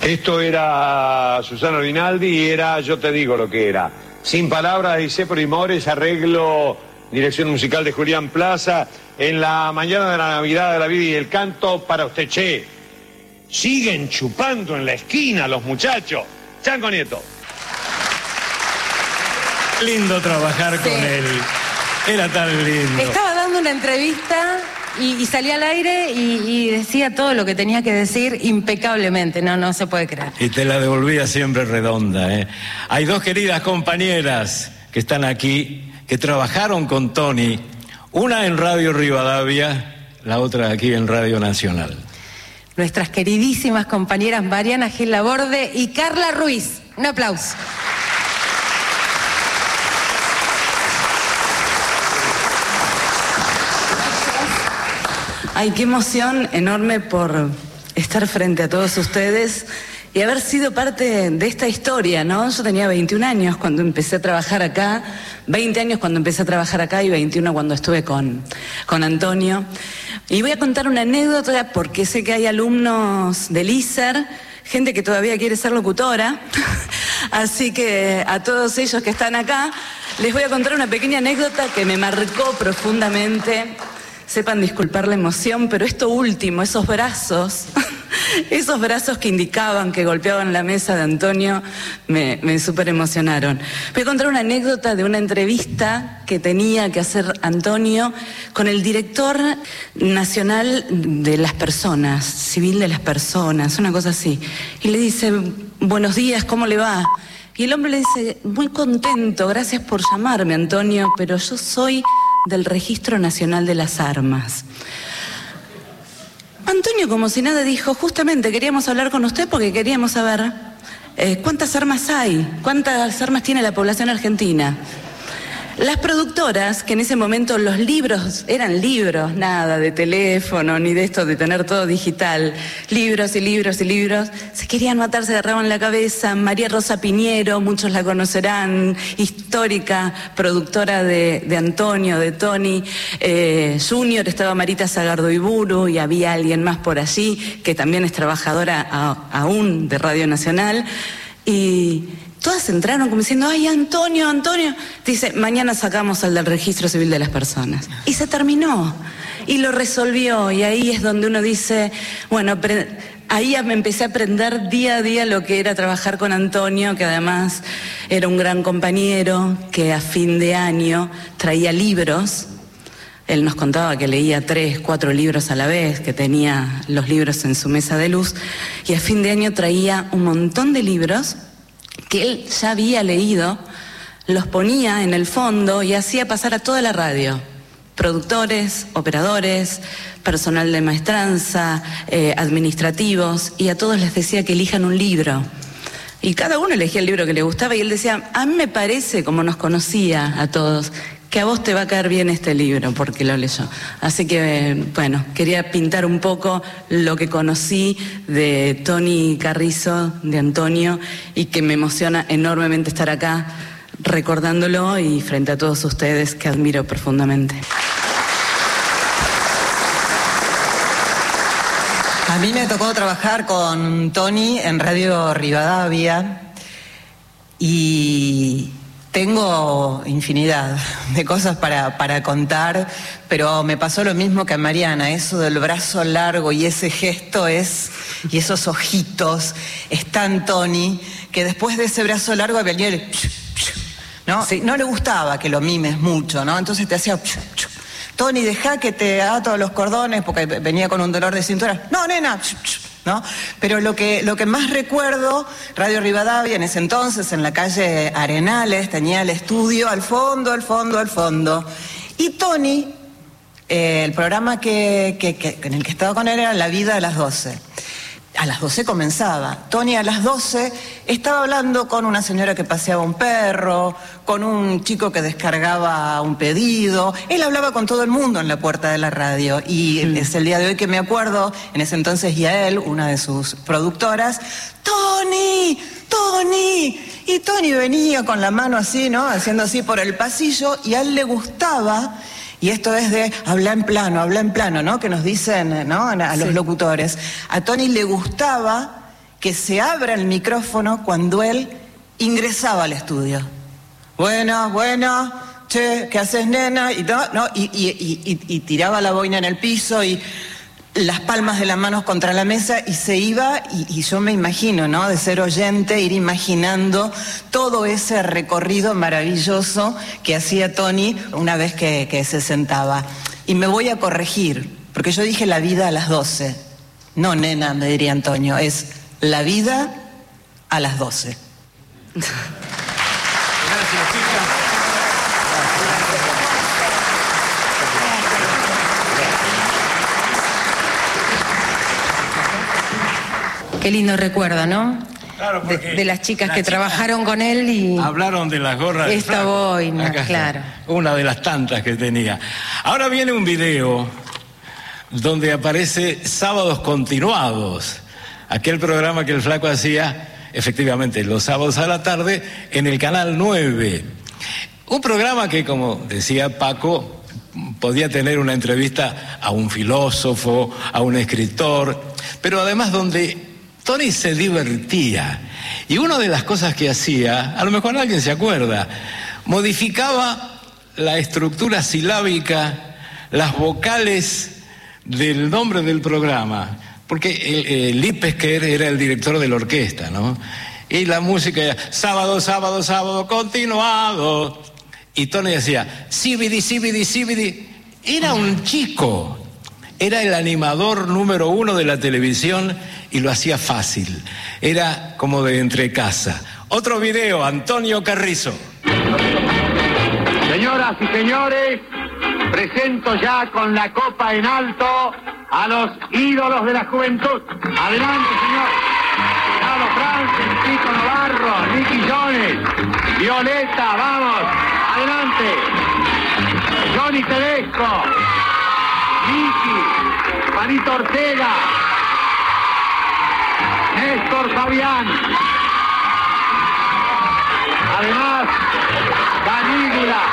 Esto era Susana Rinaldi y era Yo te digo lo que era. Sin palabras, dice Primores, arreglo, dirección musical de Julián Plaza. En la mañana de la Navidad de la Vida y el Canto para usted, che. Siguen chupando en la esquina los muchachos. Chango Nieto. Lindo trabajar con él. Era tan lindo. Estaba dando una entrevista y salía al aire y decía todo lo que tenía que decir impecablemente. No se puede creer. Y te la devolvía siempre redonda, ¿eh? Hay dos queridas compañeras que están aquí, que trabajaron con Tony, una en Radio Rivadavia, la otra aquí en Radio Nacional. Nuestras queridísimas compañeras Mariana Gil Laborde y Carla Ruiz. Un aplauso. Ay, qué emoción enorme por estar frente a todos ustedes y haber sido parte de esta historia, ¿no? Yo tenía 21 años cuando empecé a trabajar acá, 20 años cuando empecé a trabajar acá y 21 cuando estuve con Antonio. Y voy a contar una anécdota porque sé que hay alumnos del ISER, gente que todavía quiere ser locutora, así que a todos ellos que están acá les voy a contar una pequeña anécdota que me marcó profundamente. Sepan disculpar la emoción, pero esto último, esos brazos que indicaban, que golpeaban la mesa de Antonio, me súper emocionaron. Voy a contar una anécdota de una entrevista que tenía que hacer Antonio con el director nacional de las personas, civil de las personas, una cosa así. Y le dice, buenos días, ¿cómo le va? Y el hombre le dice, muy contento, gracias por llamarme, Antonio, pero yo soy del Registro Nacional de las Armas. Antonio, como si nada, dijo, justamente queríamos hablar con usted porque queríamos saber cuántas armas hay, cuántas armas tiene la población argentina. Las productoras, que en ese momento los libros eran libros, nada de teléfono ni de esto de tener todo digital, libros y libros y libros, se querían matar, se agarraban la cabeza. María Rosa Piñero, muchos la conocerán, histórica productora de Antonio, de Tony Junior, estaba Marita Sagardoiburu y había alguien más por allí que también es trabajadora aún de Radio Nacional. Y todas entraron como diciendo, ay, Antonio. Dice, mañana sacamos al del Registro Civil de las Personas. Y se terminó. Y lo resolvió. Y ahí es donde uno dice, bueno, ahí me empecé a aprender día a día lo que era trabajar con Antonio, que además era un gran compañero, que a fin de año traía libros. Él nos contaba que leía 3, 4 libros a la vez, que tenía los libros en su mesa de luz. Y a fin de año traía un montón de libros que él ya había leído, los ponía en el fondo y hacía pasar a toda la radio. Productores, operadores, personal de maestranza, administrativos, y a todos les decía que elijan un libro. Y cada uno elegía el libro que le gustaba y él decía, a mí me parece, como nos conocía a todos, que a vos te va a caer bien este libro, porque lo leyó. Así que, bueno, quería pintar un poco lo que conocí de Tony Carrizo, de Antonio, y que me emociona enormemente estar acá recordándolo y frente a todos ustedes que admiro profundamente. A mí me tocó trabajar con Tony en Radio Rivadavia y tengo infinidad de cosas para contar, pero me pasó lo mismo que a Mariana, eso del brazo largo y ese gesto y esos ojitos, es tan Tony, que después de ese brazo largo venía el ¿no? Sí. No le gustaba que lo mimes mucho, ¿no? Entonces te hacía Tony, deja que te ato los cordones, porque venía con un dolor de cintura. No, nena, ¿no? Pero lo que más recuerdo, Radio Rivadavia en ese entonces, en la calle Arenales, tenía el estudio al fondo. Y Tony, el programa en el que estaba con él era La Vida a las 12. A las 12 comenzaba. Tony a las 12 estaba hablando con una señora que paseaba un perro, con un chico que descargaba un pedido. Él hablaba con todo el mundo en la puerta de la radio. Y es el día de hoy que me acuerdo, en ese entonces Yael, una de sus productoras, ¡Tony! Y Tony venía con la mano así, ¿no? Haciendo así por el pasillo, y a él le gustaba. Y esto es de habla en plano, ¿no? Que nos dicen, ¿no? A los locutores. A Tony le gustaba que se abra el micrófono cuando él ingresaba al estudio. Bueno, che, ¿qué haces, nena? Y tiraba la boina en el piso y las palmas de las manos contra la mesa y se iba, y yo me imagino, ¿no? De ser oyente, ir imaginando todo ese recorrido maravilloso que hacía Tony una vez que se sentaba. Y me voy a corregir, porque yo dije la vida a las 12. No, nena, me diría Antonio, es la vida a las 12. Qué lindo recuerdo, ¿no? Claro, de las chicas que trabajaron con él y... Hablaron de las gorras de esta boina, claro. Una de las tantas que tenía. Ahora viene un video donde aparece Sábados Continuados, aquel programa que el Flaco hacía, efectivamente, los sábados a la tarde, en el Canal 9. Un programa que, como decía Paco, podía tener una entrevista a un filósofo, a un escritor, pero además donde Tony se divertía. Y una de las cosas que hacía, a lo mejor alguien se acuerda, modificaba la estructura silábica, las vocales del nombre del programa, porque Lipesker era el director de la orquesta, ¿no? Y la música era sábado, sábado, sábado, continuado. Y Tony decía, síbidi, síbidi, síbidi. Era un chico. Era el animador número 1 de la televisión y lo hacía fácil. Era como de entrecasa. Otro video, Antonio Carrizo. Señoras y señores, presento ya con la copa en alto a los ídolos de la juventud. Adelante, señor. Lalo France, Chico Navarro, Nicky Jones, Violeta, vamos. Adelante. Johnny Tedesco. Vicky, Juanito Ortega, Néstor Fabián, además Canígula,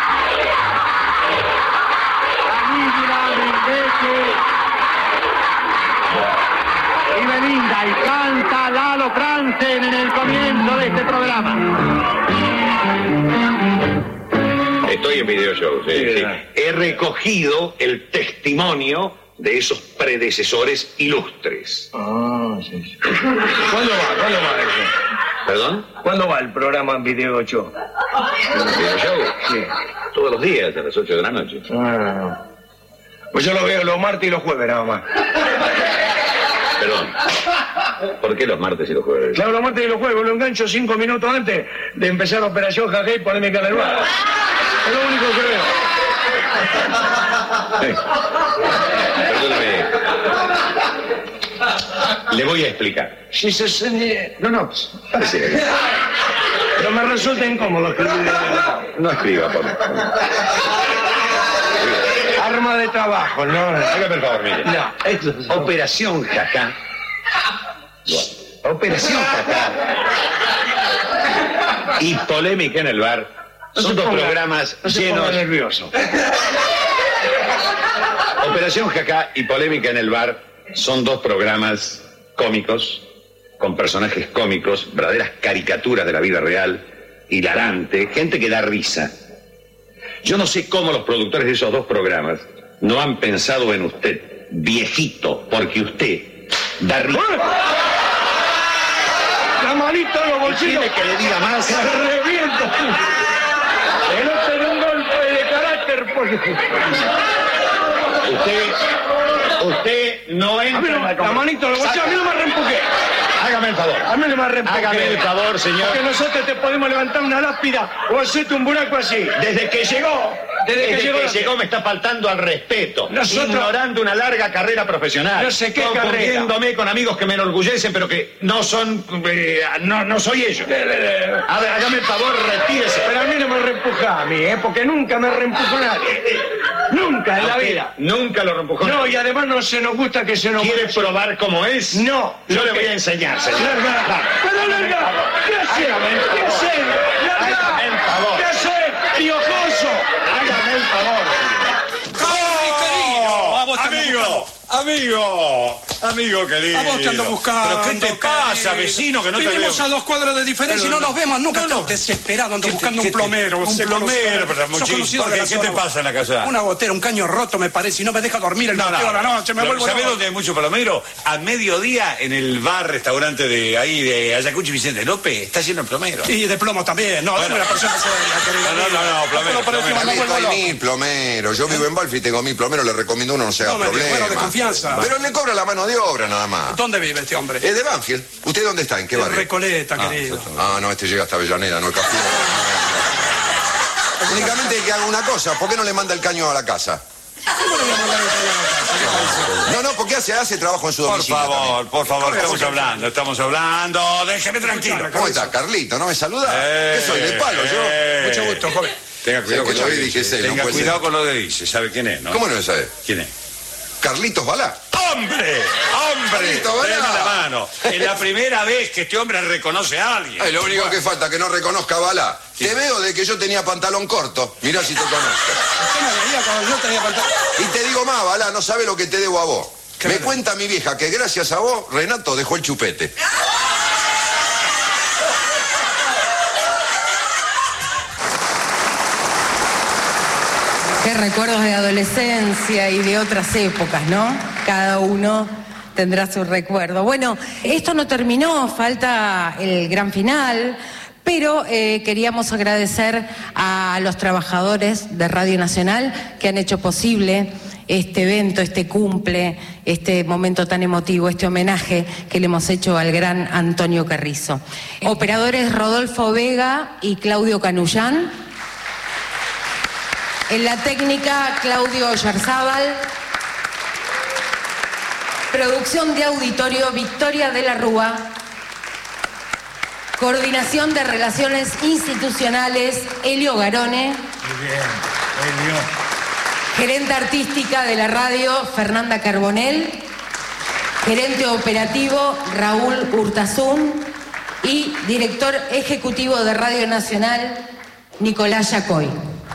Brindeke y Belinda, y canta Lalo Franzen en el comienzo de este programa. Estoy en video show, sí. He recogido el testimonio de esos predecesores ilustres. Sí. ¿Cuándo va eso? ¿Perdón? ¿Cuándo va el programa en video show? ¿En video show? Sí. Todos los días, a las 8 de la noche. Pues yo lo veo los martes y los jueves nada más. Perdón. ¿Por qué los martes y los jueves? Claro, los martes y los jueves lo engancho 5 minutos antes de empezar Operación Jajé y Polémica en el Bar. Es lo único que veo. Perdóname. Le voy a explicar. Si se... No. Parece. Pero me resulta incómodo escribir. No escriba, por favor. Arma de trabajo, ¿no? Hágame el favor, mire. No, esto es... Operación Jajá. Operación Jajá y Polémica en el Bar son dos programas llenos. Nervioso. Operación Jajá y Polémica en el Bar son dos programas cómicos, con personajes cómicos, verdaderas caricaturas de la vida real, hilarante, gente que da risa. Yo no sé cómo los productores de esos dos programas no han pensado en usted, viejito, porque usted da risa. La manita en los bolsillos. ¿Quiere que le diga más? Se reviento. Que no te dé un golpe de carácter, porque... Usted no entra en la manito en los bolsillos, a mí no me reempuje. Hágame el favor. A mí no me reempuje. Hágame el favor, señor. Que nosotros te podemos levantar una lápida o hacerte un buraco así. Desde que llegó me está faltando al respeto, ignorando una larga carrera profesional, no sé qué confundiéndome con amigos que me enorgullecen, pero que no son, no soy ellos. A ver, hágame el favor, retírese. Pero a mí no me reempuja a mí, porque nunca me reempujó nadie. Nunca en la vida. Nunca lo reempujó. No, y además no se nos gusta que se nos... ¿Quiere probar cómo es? No. Yo le voy a enseñar, señor. Pero larga, ¿qué haces? ¿Qué haces? Hágame el favor. ¿Qué haces, piojoso? Hágame el favor. vos te ando Amigo querido. A vos te ando buscando. ¿Pero qué te pasa, vecino, que no te veo? Vivimos a 2 cuadras de diferencia y no nos vemos nunca. Estoy desesperado, ando buscando un plomero. Un plomero, pero muchísimo. ¿Qué te pasa en la casa? Una gotera, un caño roto me parece y no me deja dormir el goteo de la noche. Me vuelvo. ¿Sabés dónde hay mucho plomero? A mediodía en el bar, restaurante de ahí, de Ayacucho Vicente López, está lleno de plomero. Y de plomo también. No, dame la persona plomero. Carlito, hay 1000 plomeros. Yo vivo en Banfield y tengo 1000 plomeros, le recomiendo uno, no se haga problema. Bueno, de confianza. Pero le cobra la mano de obra nada más. ¿Dónde vive este hombre? Es de Banfield. ¿Usted dónde está? ¿En qué barrio? Recoleta, querido. No, este llega hasta Avellaneda, no el Castillo. Únicamente hay que haga una cosa. ¿Por qué no le manda el caño a la casa? ¿Cómo le voy a mandar el caño a la casa? No, porque hace trabajo en su domicilio. Por favor, estamos hablando. Déjeme tranquilo. ¿Cómo está, Carlito? ¿No me saluda? ¿Qué soy? ¿De palo yo? Mucho gusto, joven. Tenga cuidado con lo que dice. Tenga cuidado con lo que dice. ¿Sabe quién es, no? ¿Cómo no lo sabe? ¿Quién es? Carlitos Balá. ¡Hombre! Deme la mano. Es la primera vez que este hombre reconoce a alguien. Lo único que falta que no reconozca a Balá. Te veo de que yo tenía pantalón corto. Mirá si te conozco. ¿Usted me veía cuando yo tenía pantalón? Y te digo más, Balá, no sabe lo que te debo a vos. Me cuenta mi vieja que gracias a vos, Renato dejó el chupete. Qué recuerdos de adolescencia y de otras épocas, ¿no? Cada uno tendrá su recuerdo. Bueno, esto no terminó, falta el gran final, pero queríamos agradecer a los trabajadores de Radio Nacional que han hecho posible este evento, este cumple, este momento tan emotivo, este homenaje que le hemos hecho al gran Antonio Carrizo. Operadores Rodolfo Vega y Claudio Canullán. En la técnica, Claudio Oyarzábal. Producción de auditorio, Victoria de la Rúa. Coordinación de Relaciones Institucionales, Elio Garone. Muy bien, Elio. Gerente artística de la radio, Fernanda Carbonell. Gerente operativo, Raúl Urtasun. Y director ejecutivo de Radio Nacional, Nicolás Yacoy.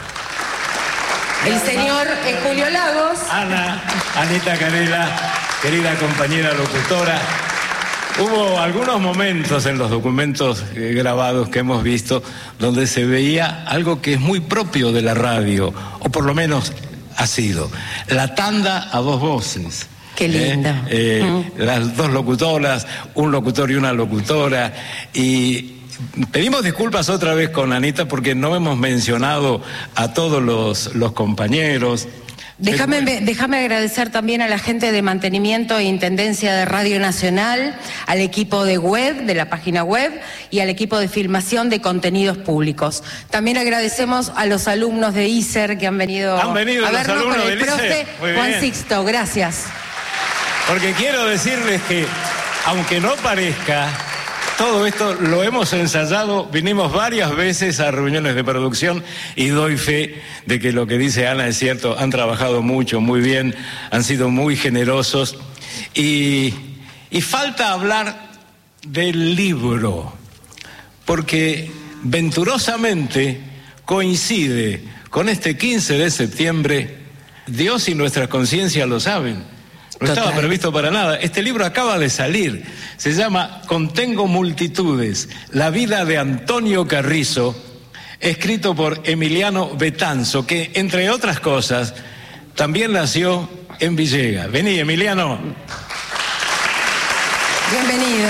El señor Julio Lagos. Anita Canela, querida compañera locutora. Hubo algunos momentos en los documentos grabados que hemos visto donde se veía algo que es muy propio de la radio, o por lo menos ha sido, la tanda a 2 voces. Qué linda. Las 2 locutoras, un locutor y una locutora, y pedimos disculpas otra vez con Anita porque no hemos mencionado a todos los compañeros. Déjame agradecer también a la gente de mantenimiento e intendencia de Radio Nacional, al equipo de web, de la página web, y al equipo de filmación de contenidos públicos. También agradecemos a los alumnos de ISER que han venido a vernos con el profe Juan Sixto. Gracias. Porque quiero decirles que, aunque no parezca, todo esto lo hemos ensayado, vinimos varias veces a reuniones de producción y doy fe de que lo que dice Ana es cierto, han trabajado mucho, muy bien, han sido muy generosos y falta hablar del libro, porque venturosamente coincide con este 15 de septiembre, Dios y nuestras conciencias lo saben. No estaba previsto para nada. Este libro acaba de salir. Se llama Contengo multitudes, la vida de Antonio Carrizo, escrito por Emiliano Betanzo, que, entre otras cosas, también nació en Villegas. Vení, Emiliano. Bienvenido.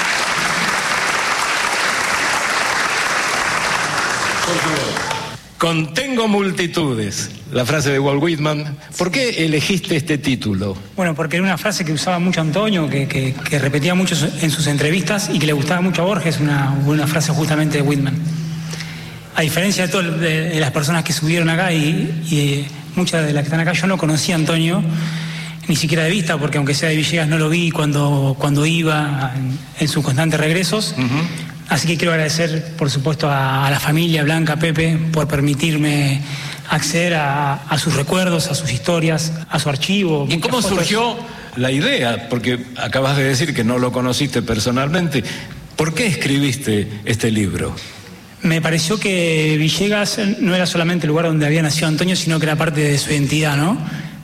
Por favor. Contengo multitudes, la frase de Walt Whitman. ¿Por qué elegiste este título? Bueno, porque era una frase que usaba mucho Antonio, que repetía mucho en sus entrevistas y que le gustaba mucho a Borges, una frase justamente de Whitman. A diferencia de las personas que subieron acá y muchas de las que están acá, yo no conocía a Antonio ni siquiera de vista, porque aunque sea de Villegas no lo vi cuando iba en sus constantes regresos. Así que quiero agradecer, por supuesto, a la familia Blanca, Pepe, por permitirme acceder a sus recuerdos, a sus historias, a su archivo. ¿Y cómo surgió la idea? Porque acabas de decir que no lo conociste personalmente. ¿Por qué escribiste este libro? Me pareció que Villegas no era solamente el lugar donde había nacido Antonio, sino que era parte de su identidad, ¿no?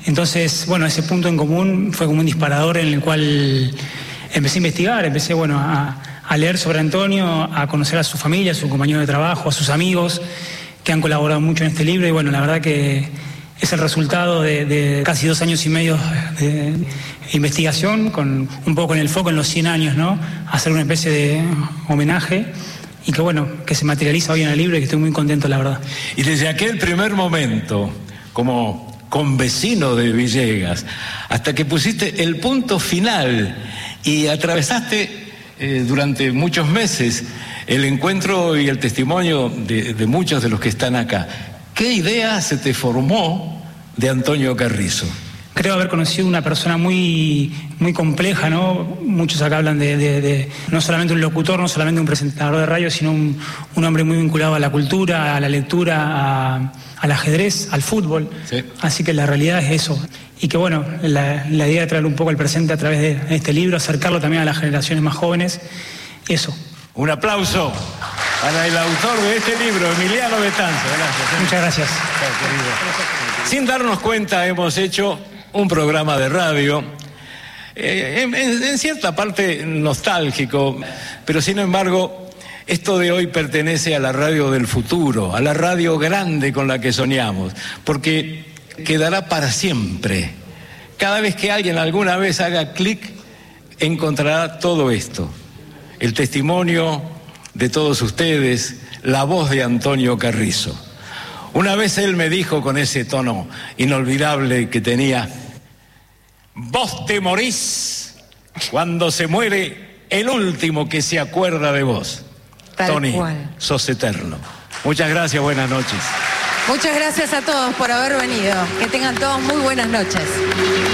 Entonces, bueno, ese punto en común fue como un disparador en el cual empecé a investigar, empecé, bueno, a leer sobre Antonio, a conocer a su familia, a su compañero de trabajo, a sus amigos que han colaborado mucho en este libro, y bueno, la verdad que es el resultado de casi 2 años y medio de investigación, con un poco en el foco en los 100 años, ¿no? Hacer una especie de homenaje, y que bueno, que se materializa hoy en el libro, y que estoy muy contento, la verdad. Y desde aquel primer momento, como convecino de Villegas, hasta que pusiste el punto final y atravesaste durante muchos meses el encuentro y el testimonio de muchos de los que están acá, ¿qué idea se te formó de Antonio Carrizo? Creo haber conocido una persona muy, muy compleja, ¿no? Muchos acá hablan de no solamente un locutor, no solamente un presentador de radio, sino un hombre muy vinculado a la cultura, a la lectura, al ajedrez, al fútbol. Sí. Así que la realidad es eso. Y que bueno, la idea de traer un poco el presente a través de este libro, acercarlo también a las generaciones más jóvenes, eso. Un aplauso para el autor de este libro, Emiliano Betanzo. Gracias. Muchas gracias. Sin darnos cuenta, hemos hecho un programa de radio, en cierta parte nostálgico, pero sin embargo, esto de hoy pertenece a la radio del futuro, a la radio grande con la que soñamos, porque quedará para siempre. Cada vez que alguien alguna vez haga clic, encontrará todo esto. El testimonio de todos ustedes, la voz de Antonio Carrizo. Una vez él me dijo con ese tono inolvidable que tenía: vos te morís cuando se muere el último que se acuerda de vos. Tal Tony, cual. sos eterno. Muchas gracias, buenas noches. Muchas gracias a todos por haber venido. Que tengan todos muy buenas noches.